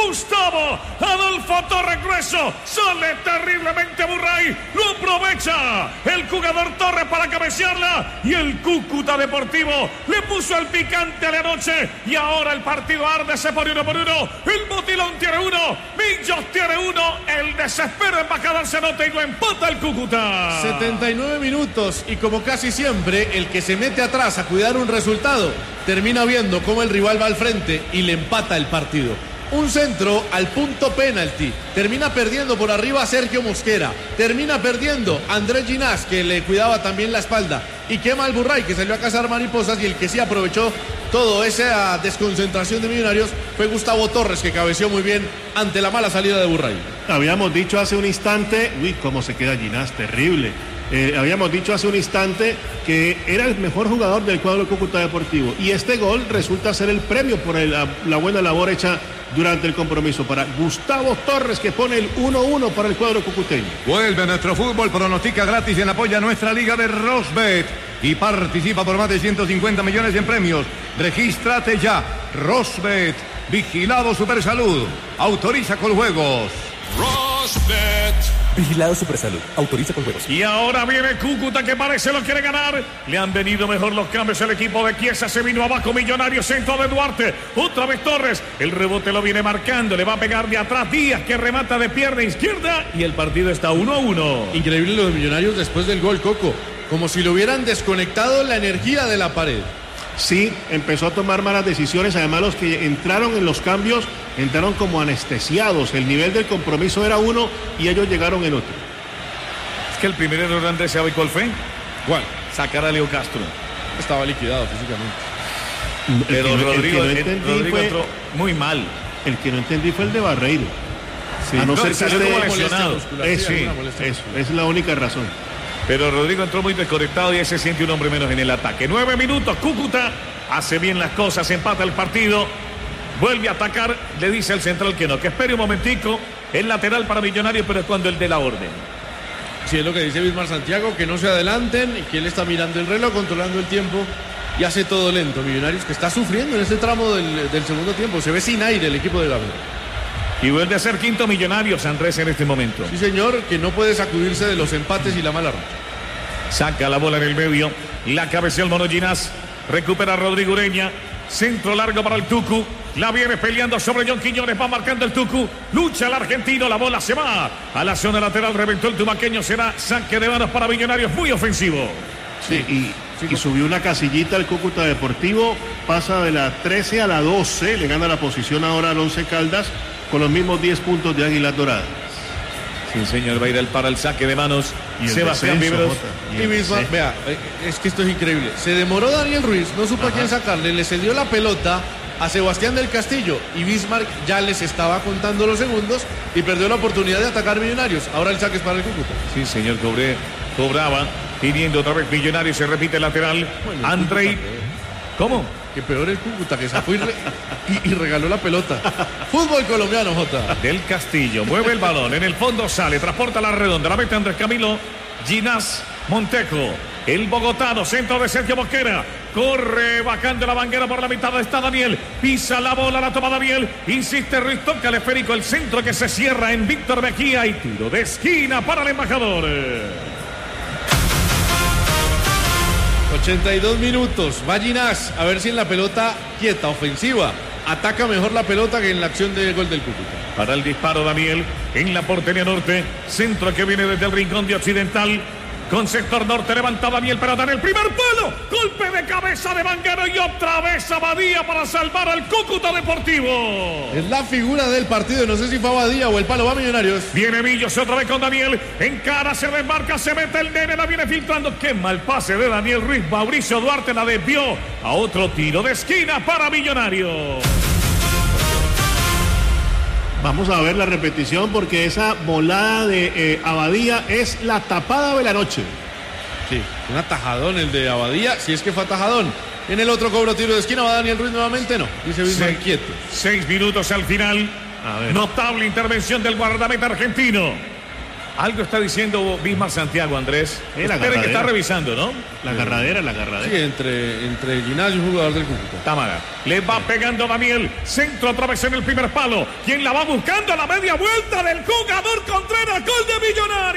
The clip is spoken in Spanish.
Gustavo Adolfo Torres Grueso. Sale terriblemente Burray. Lo aprovecha el jugador Torres para cabecearla. Y el Cúcuta Deportivo le puso el picante a la noche. Y ahora el partido arde, se pone 1-1. El Motilón tiene 1. Millos tiene 1. El desespero embajador se nota y lo empata el Cúcuta. 79 minutos. Y como casi siempre, el que se mete atrás a cuidar un resultado termina viendo cómo el rival va al frente y le empata el partido. Un centro al punto penalti. Termina perdiendo por arriba Sergio Mosquera. Termina perdiendo Andrés Ginás, que le cuidaba también la espalda. Y quema al Burray, que salió a cazar mariposas. Y el que sí aprovechó toda esa desconcentración de Millonarios fue Gustavo Torres, que cabeció muy bien ante la mala salida de Burray. Habíamos dicho hace un instante, cómo se queda Ginás, terrible. Habíamos dicho hace un instante que era el mejor jugador del cuadro Cúcuta Deportivo. Y este gol resulta ser el premio por la buena labor hecha durante el compromiso para Gustavo Torres, que pone el 1-1 para el cuadro cucuteño. Vuelve nuestro fútbol, pronostica gratis en apoyo a nuestra liga de Rosbet y participa por más de 150 millones en premios. Regístrate ya. Rosbet, vigilado Supersalud, autoriza con juegos. Rosbet. Vigilado Supersalud, autoriza con juegos. Y ahora viene Cúcuta, que parece lo quiere ganar. Le han venido mejor los cambios al equipo de Chiesa. Se vino abajo Millonarios, centro de Duarte. Otra vez Torres. El rebote lo viene marcando. Le va a pegar de atrás Díaz, que remata de pierna izquierda. Y el partido está 1-1. Increíble lo de Millonarios después del gol, Coco. Como si le hubieran desconectado la energía de la pared. Sí, empezó a tomar malas decisiones. Además, los que entraron en los cambios entraron como anestesiados. El nivel del compromiso era uno y ellos llegaron en otro. Es que el primer error de Andrés, ¿sabe cuál fue? ¿Cuál? Sacar a Leo Castro. Estaba liquidado físicamente. Pero Rodrigo fue, entró muy mal. El que no entendí fue el de Barreiro. Sí. A no ser que salió como esté lesionado. Sí, eso es la única razón. Pero Rodrigo entró muy desconectado y ese siente un hombre menos en el ataque. 9 minutos, Cúcuta hace bien las cosas, empata el partido, vuelve a atacar, le dice al central que no, que espere un momentico, el lateral para Millonarios, pero es cuando él dé la orden. Sí, es lo que dice Bismar Santiago, que no se adelanten y que él está mirando el reloj, controlando el tiempo y hace todo lento. Millonarios que está sufriendo en este tramo del segundo tiempo, se ve sin aire el equipo de Gabriel. Y vuelve a ser quinto Millonarios, Andrés, en este momento. Sí, señor, que no puede sacudirse de los empates y la mala racha. Saca la bola en el medio, la cabecea el Mono Ginás, recupera Rodrigo Ureña, centro largo para el Tucu, la viene peleando sobre John Quiñones, va marcando el Tucu, lucha el argentino, la bola se va a la zona lateral, reventó el tumaqueño, será saque de manos para Millonarios, muy ofensivo. Sí, y subió una casillita al Cúcuta Deportivo, pasa de la 13 a la 12, le gana la posición ahora al 11 Caldas, con los mismos 10 puntos de Águilas Doradas. Sí, señor, va a ir para el saque de manos. Y Sebastián Viveros. Y Bismar, vea, es que esto es increíble. Se demoró Daniel Ruiz, no supo a quién sacarle, le cedió la pelota a Sebastián del Castillo y Bismarck ya les estaba contando los segundos y perdió la oportunidad de atacar Millonarios. Ahora el saque es para el Cúcuta. Sí, señor, cobraba, pidiendo otra vez Millonarios, se repite el lateral. Bueno, Andrei. ¿Cómo? Que peor el Cúcuta, que sacó y regaló la pelota. Fútbol colombiano, Jota. Del Castillo, mueve el balón, en el fondo sale, transporta la redonda, la mete Andrés Camilo, Ginás Montejo, el bogotano, centro de Sergio Mosquera, corre bajando la banguera por la mitad, está Daniel, pisa la bola, la toma Daniel, insiste Ruiz, toca el esférico, el centro que se cierra en Víctor Mejía y tiro de esquina para el embajador. 82 minutos, va Ginás, a ver si en la pelota quieta, ofensiva, ataca mejor la pelota que en la acción de gol del Cúcuta. Para el disparo Daniel, en la portería norte, centro que viene desde el rincón de Occidental, con sector norte levanta Daniel para dar el primer palo, golpe de cabeza de Vanguero y otra vez Abadía para salvar al Cúcuta Deportivo. Es la figura del partido, no sé si fue Abadía o el palo, va Millonarios. Viene Millos otra vez con Daniel, encara, se desmarca, se mete el nene, la viene filtrando, qué mal pase de Daniel Ruiz, Mauricio Duarte la desvió a otro tiro de esquina para Millonarios. Vamos a ver la repetición porque esa volada de Abadía es la tapada de la noche. Sí, un atajadón el de Abadía, si es que fue atajadón. En el otro cobro tiro de esquina va Daniel Ruiz nuevamente, no. Dice Bismarck quieto. 6 minutos al final. Notable intervención del guardameta argentino. Algo está diciendo Bismar Santiago, Andrés. Esperen que está revisando, ¿no? La agarradera. Sí, entre Ginás y un jugador del Cúcuta. Támara. Le va pegando Daniel. Centro otra vez en el primer palo. Quien la va buscando a la media vuelta del jugador Contreras. Gol de Millonario.